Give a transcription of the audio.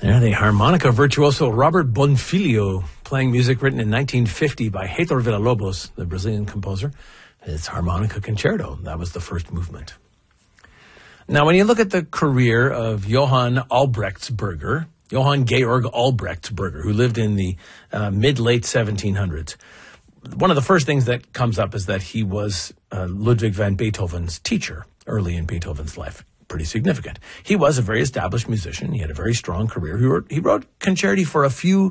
There, the harmonica virtuoso Robert Bonfilio, playing music written in 1950 by Heitor Villa-Lobos, the Brazilian composer. It's Harmonica Concerto. That was the first movement. Now, when you look at the career of Johann Albrechtsberger, Johann Georg Albrechtsberger, who lived in the mid-late 1700s, one of the first things that comes up is that he was Ludwig van Beethoven's teacher early in Beethoven's life. Pretty significant. He was a very established musician. He had a very strong career. He wrote concerti for a few